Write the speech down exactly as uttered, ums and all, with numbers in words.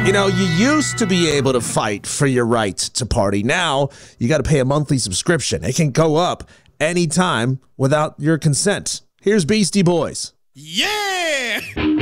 You know, you used to be able to fight for your right to party. Now, you got to pay a monthly subscription. It can go up anytime without your consent. Here's Beastie Boys. Yeah!